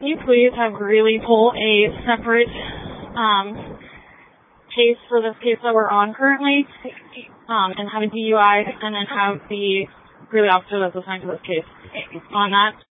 Can you please have Greeley pull a separate case for this case that we're on currently, and have a DUI, and then have the Greeley officer that's assigned to this case on that?